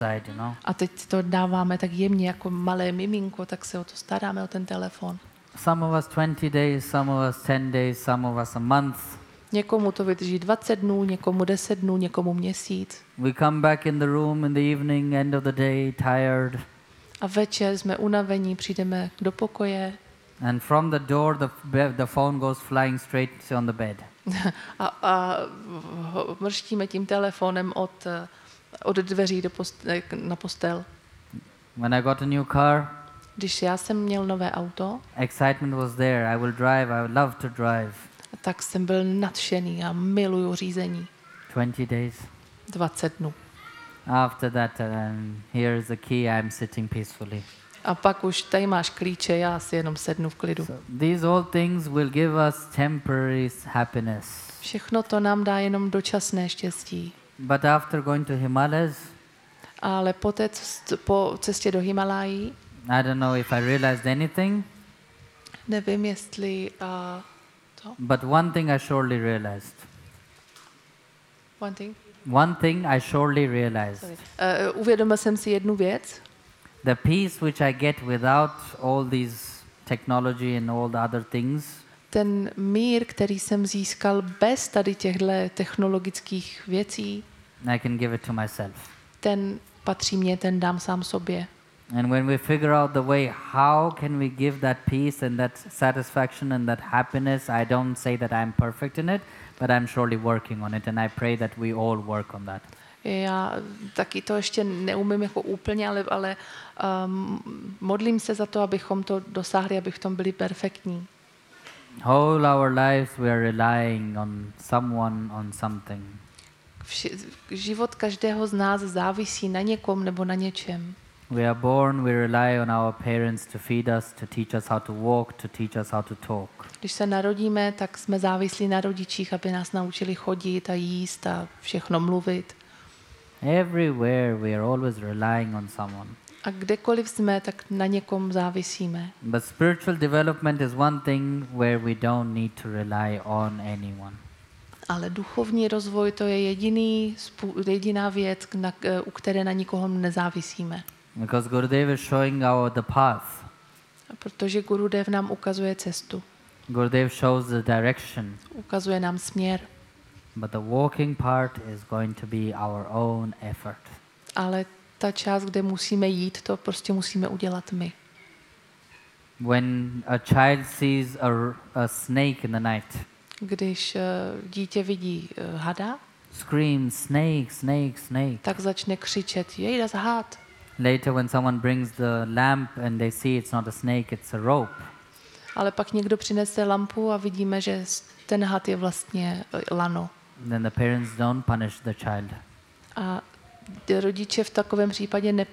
side, you know. A teď to dáváme tak jemně jako malé miminko, tak se o to staráme, o ten telefon. Some of us 20 days, some of us 10 days, some of us a month. Někomu to vydrží 20 dnů, někomu 10 dnů, někomu měsíc. We come back in the room in the evening, end of the day, tired. A večer jsme unavení, přijdeme do pokoje And from the door, the phone goes flying straight on the bed. a mrštíme tím telefonem od dveří na postel. When I got a new car, Když já jsem měl nové auto, excitement was there. I will drive. I would love to drive. tak jsem byl nadšený a miluju řízení. 20 days. 20 dnů. After that, here is the key. I'm sitting peacefully. A pak už tady máš klíče, já si jenom sednu v klidu. So these all things will give us temporary happiness. Všechno to nám dá jenom dočasné štěstí. But after going to Himalayas, Ale po cestě do Himalají, I don't know if I realized anything, nevím, jestli but one thing I surely realized. One thing I surely realized. Uvědomil jsem si jednu věc. The peace which I get without all these technology and all the other things, Ten mír, který jsem získal bez tady těchto technologických věcí, I can give it to myself. ten patří mně, ten dám sám sobě. And when we figure out the way how can we give that peace and that satisfaction and that happiness, I don't say that I'm perfect in it, but I'm surely working on it, and I pray that we all work on that. Já taky to ještě neumím jako úplně, ale modlím se za to, abychom to dosáhli, aby v tom byli perfektní. Whole our lives we are relying on someone, on something. Život každého z nás závisí na někom nebo na něčem. We are born, we rely on our parents to feed us, to teach us how to walk, to teach us how to talk. Když se narodíme, tak jsme závislí na rodičích, aby nás naučili chodit a jíst a všechno mluvit. Everywhere we are always relying on someone. A kdekoliv jsme, tak na někom závisíme. But spiritual development is one thing where we don't need to rely on anyone. Ale duchovní rozvoj to je jediná věc, u které na nikoho nezávisíme. Because Gurudev is showing the path. Protože Gurudev nám ukazuje cestu. Gurudev shows the direction. Ukazuje nám směr. But the walking part is going to be our own effort. Ale ta část, kde musíme jít, to prostě musíme udělat my. When a child sees a snake in the night, Když dítě vidí hada, screams, snake, snake, snake. tak začne křičet, jej, das had. Later when someone brings the lamp and they see it's not a snake, it's a rope. Ale pak někdo přinese lampu a vidíme, že ten had je vlastně lano. Then the parents don't punish the child. A rodiče v takovém případě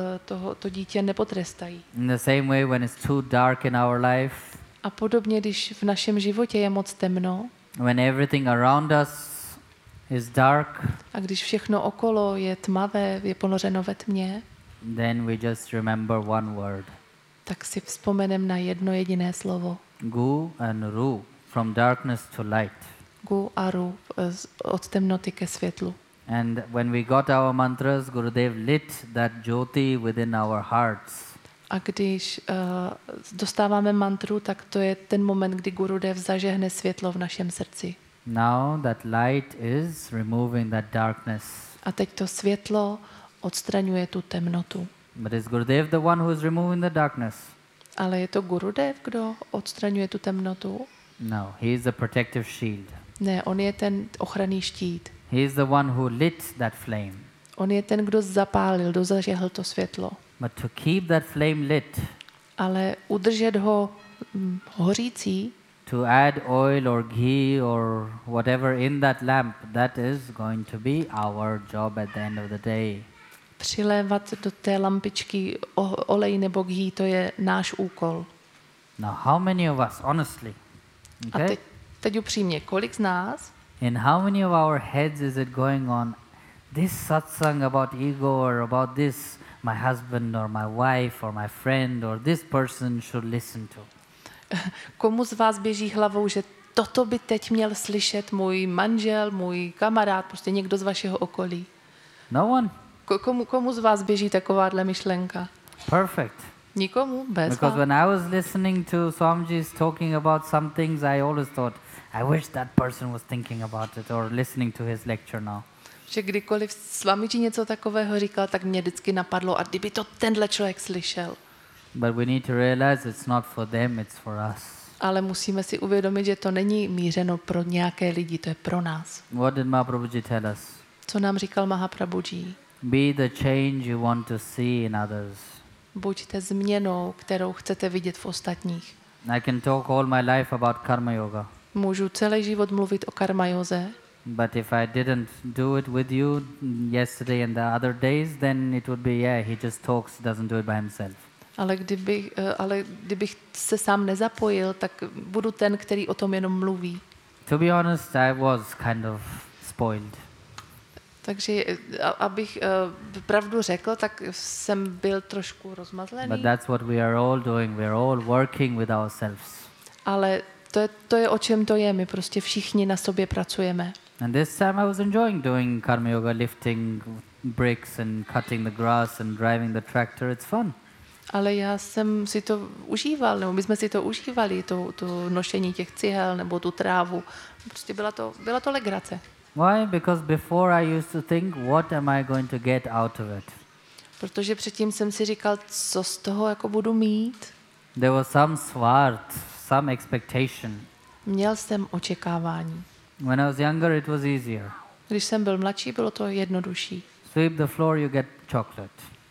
to dítě nepotrestají. In the same way, when it's too dark in our life, A podobně, když v našem životě je moc temno, when everything around us is dark, a když všechno okolo je tmavé, je ponořeno ve tmě, then we just remember one word. tak si vzpomenem na jedno jediné slovo. Gu and Ru, from darkness to light. Gu a Ru, od temnoty ke světlu. And when we got our mantras, Gurudev lit that jyoti within our hearts. A když dostáváme mantru, tak to je ten moment, kdy Gurudev zažehne světlo v našem srdci. Now that light is removing that darkness. A teď to světlo odstraňuje tu temnotu. But is Gurudev the one who is removing the darkness? Ale je to Gurudev, kdo odstraňuje tu temnotu? No, he is the protective shield. Ne, on je ten ochranný štít. He is the one who lit that flame. On je ten, kdo zapálil, kdo zažehl to světlo. But to keep that flame lit, Ale udržet ho hořící, to add oil or ghee or whatever in that lamp, that is going to be our job at the end of the day. přilévat do té lampičky olej nebo ghee, to je náš úkol. Now, how many of us, honestly, A teď upřímně, kolik z nás, in how many of our heads is it going on, this satsang about ego or about this, my husband or my wife or my friend or this person should listen to? komu z vás běží hlavou, že toto by teď měl slyšet můj manžel, můj kamarád, prostě někdo z vašeho okolí? No one. Komu z vás běží takováhle myšlenka? Perfect. Nikomu? Bez Because vás? when I was listening to Swamiji's talking about some things, I always thought, I wish that person was thinking about it or listening to his lecture now. Že kdykoliv Swamiji něco takového říkal, tak mě vždycky napadlo, a kdyby to tenhle člověk slyšel. But we need to realize it's not for them, it's for us. Ale musíme si uvědomit, že to není mířeno pro nějaké lidi, to je pro nás. What did Mahaprabhuji tell us? Co nám říkal Mahaprabhuji? Be the change you want to see in others. Buďte změnou, kterou chcete vidět v ostatních. I can talk all my life about karma yoga, Můžu celý život mluvit o karmajóze, but if I didn't do it with you yesterday and the other days, then it would be, yeah, he just talks, doesn't do it by himself. ale kdybych se sám nezapojil, tak budu ten, který o tom jenom mluví. To be honest, I was kind of spoiled. Takže abych pravdu řekl, tak jsem byl trošku rozmazlený, But that's what we are all doing. We are all working with ourselves. ale to je o čem to je. My prostě všichni na sobě pracujeme. And this time I was enjoying doing karma yoga, lifting bricks and cutting the grass and driving the tractor. It's fun. Ale já jsem si to užíval, nebo my jsme si to užívali, to nošení těch cihel nebo tu trávu. Prostě byla to legrace. Why? Because before I used to think, what am I going to get out of it? Protože předtím jsem si říkal, co z toho jako budu mít. There was some swart, some expectation. Měl jsem očekávání. When I was younger, it was easier. Když jsem byl mladší, bylo to jednodušší. Sweep the floor, you get chocolate.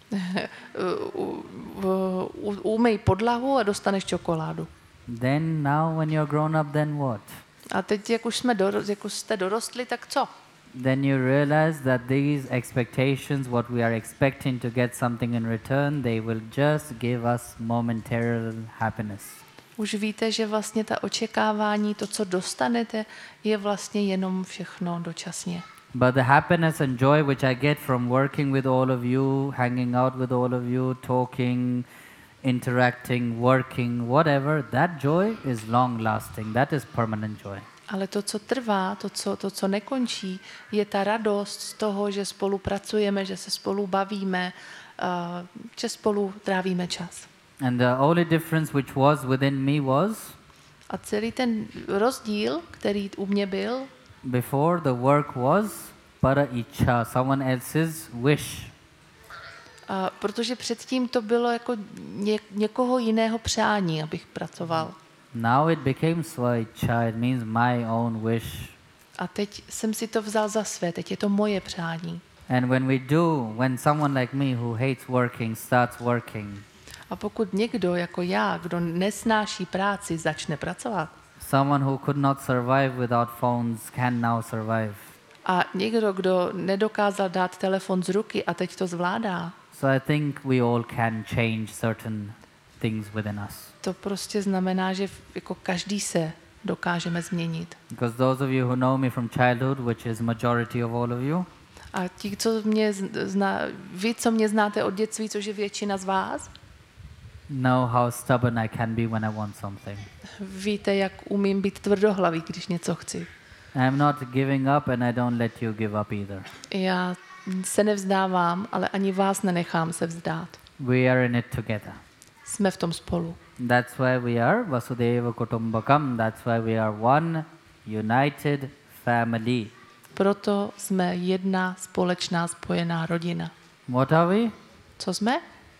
Umej podlahu a dostaneš čokoládu. Then now when you're grown up, then what? A teď, jak už jste dorostli, tak co? Then you realize that these expectations, what we are expecting to get something in return, they will just give us momentary happiness. Už víte, že vlastně ta očekávání, to, co dostanete, je vlastně jenom všechno dočasně. But the happiness and joy which I get from working with all of you, hanging out with all of you, talking, interacting, working, whatever, that joy is long lasting. That is permanent joy. Ale to, co trvá, to, co nekončí, je ta radost z toho, že spolu pracujeme, že se spolu bavíme, že spolu trávíme čas. And the only difference which was within me was, A celý ten rozdíl, který u mě byl, before the work was para icha, someone else's wish. protože předtím to bylo jako někoho jiného přání, abych pracoval. Now it became svaicha, it means my own wish. A teď jsem si to vzal za své, teď je to moje přání. And when someone like me who hates working starts working, A pokud někdo jako já, kdo nesnáší práci, začne pracovat, someone who could not survive without phones can now survive. a někdo, kdo nedokázal dát telefon z ruky a teď to zvládá, So I think we all can change certain things within us. to prostě znamená, že jako každý se dokážeme změnit. Because those of you who know me from childhood, which is majority of all of you, A ti, co mě vy, co mě znáte od dětství, což je většina z vás, know how stubborn I can be when I want something. víte, jak umím být tvrdohlavý, když něco chci. I'm not giving up and I don't let you give up either. Já se nevzdávám, ale ani vás nenechám se vzdát. We are in it together. Jsme v tom spolu. That's why we are Vasudeva Kutumbakam. That's why we are one united family. Proto jsme jedna společná spojená rodina. What are we? Co jsme?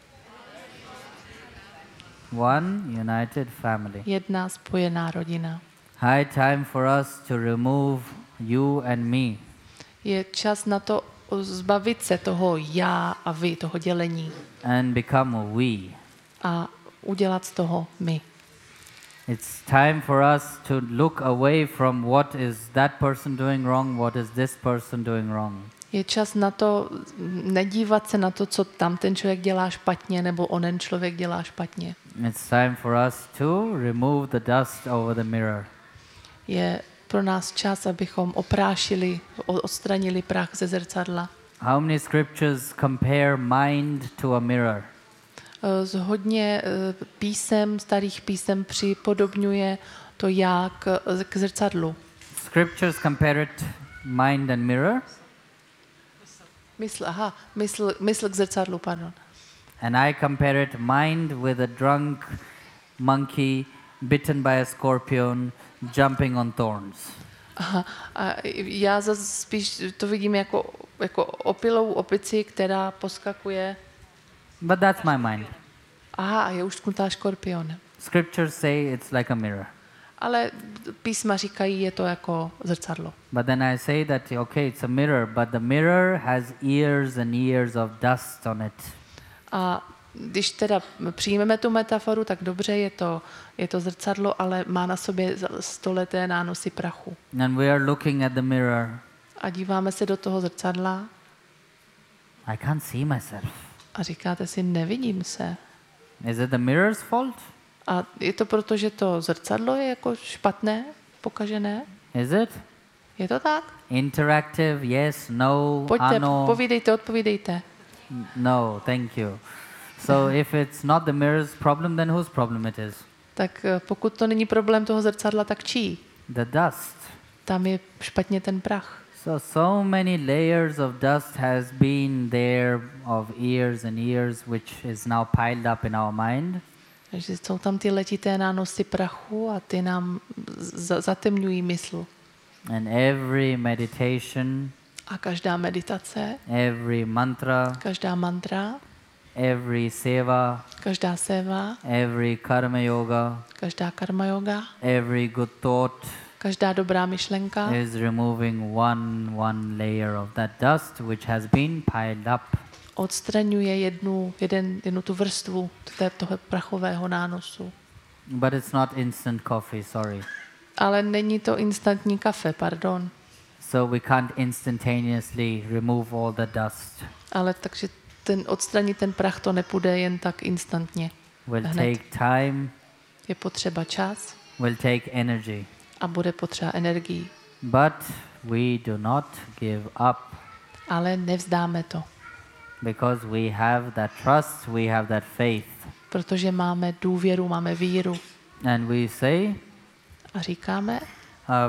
One united family. Jedna spojená rodina. High time for us to remove you and me. Je čas na to zbavit se toho já a vy, toho dělení. And become a we. A udělat z toho my. It's time for us to look away from what is that person doing wrong, what is this person doing wrong. Je čas na to nedívat se na to, co tam ten člověk dělá špatně, nebo onen člověk dělá špatně. It's time for us to remove the dust over the mirror. Je pro nás čas, abychom oprášili, odstranili prach ze zrcadla. How many scriptures compare mind to a mirror? Z hodně starých písem připodobňuje to já k zrcadlu. Scriptures compare it mind and mirror. Mysl k zrcadlu, pardon. And I compare it mind with a drunk monkey bitten by a scorpion jumping on thorns. Aha, a já zase spíš to vidím jako opilou opici, která poskakuje. But that's my mind. Aha, a je už tknutá škorpionem. Scriptures say it's like a mirror. Ale písma říkají, je to jako zrcadlo. But then I say that, okay, it's a mirror, but the mirror has years and years of dust on it. A když teda přijmeme tu metaforu, tak dobře, je to zrcadlo, ale má na sobě stoleté nánosy prachu. And we are looking at the mirror. A díváme se do toho zrcadla I can't see myself. a říkáte si, nevidím se. Is it the mirror's fault? A je to proto, že to zrcadlo je jako špatné, pokažené? Is it? Je to tak? Interactive, yes, no, Pojďte, ano. odpovídejte. No, thank you. So if it's not the mirror's problem, then whose problem it is? Tak pokud to není problém toho zrcadla, tak čí? The dust. Tam je špatně ten prach. So many layers of dust has been there of years and years, which is now piled up in our mind. Takže jsou tam ty letité nánosy prachu a ty nám zatemňují mysl. And every meditation, A každá meditace, every mantra, každá mantra, every seva, každá seva, every karma yoga, každá karma yoga, every good thought každá dobrá myšlenka is removing one layer of that dust which has been piled up. odstraňuje jednu tu vrstvu toho prachového nánosu. But it's not instant coffee, sorry. Ale není to instantní kafe, pardon. So we can't instantaneously remove all the dust. Ale takže odstranit ten prach to nepůjde jen tak instantně. Will Hned. take time, Je potřeba čas will take energy. a bude potřeba energii. But we do not give up Ale nevzdáme to, because we have that trust, we have that faith. protože máme důvěru, máme víru. And we say, A říkáme,